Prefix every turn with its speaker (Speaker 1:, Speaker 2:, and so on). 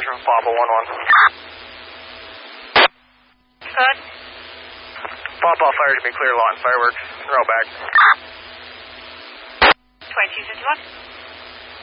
Speaker 1: from Papa 1-1.
Speaker 2: Good.
Speaker 1: Papa fire to be clear lawn. Fireworks. Roll back.
Speaker 2: 2251.